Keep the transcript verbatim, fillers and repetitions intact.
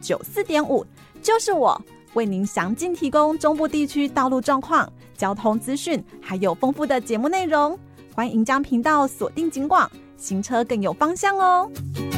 九四点五，就是我，为您详尽提供中部地区道路状况、交通资讯，还有丰富的节目内容。欢迎将频道锁定警广，行车更有方向哦。